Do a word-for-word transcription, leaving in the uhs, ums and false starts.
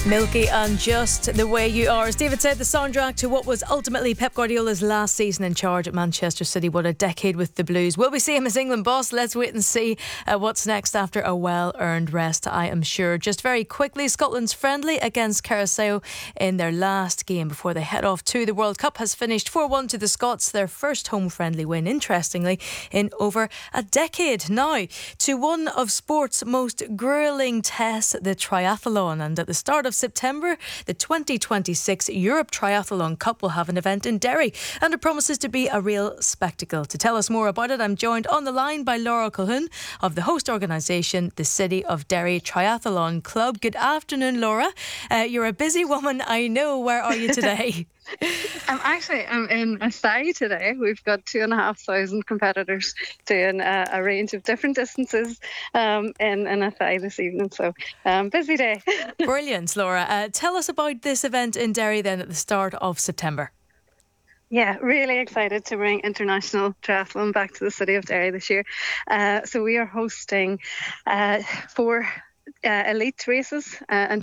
Milky and Just the Way You Are. As David said, the soundtrack to what was ultimately Pep Guardiola's last season in charge at Manchester City. What a decade with the Blues. Will we see him as England boss? Let's wait and see uh, what's next after a well-earned rest, I am sure. Just very quickly, Scotland's friendly against Curaçao in their last game before they head off to the World Cup has finished four one to the Scots, their first home friendly win, interestingly, in over a decade. Now, to one of sport's most gruelling tests, the triathlon. And at the start of September, the twenty twenty-six Europe Triathlon Cup will have an event in Derry, and it promises to be a real spectacle. To tell us more about it, I'm joined on the line by Laura Colquhoun of the host organisation, the City of Derry Triathlon Club. Good afternoon, Laura. Uh, you're a busy woman, I know. Where are you today? I'm actually I'm in Athy today. We've got two and a half thousand competitors doing a, a range of different distances um, in, in Athy this evening. So um, busy day. Brilliant, Laura. Uh, tell us about this event in Derry then at the start of September. Yeah, really excited to bring international triathlon back to the City of Derry this year. Uh, so we are hosting uh, four uh, elite races uh, and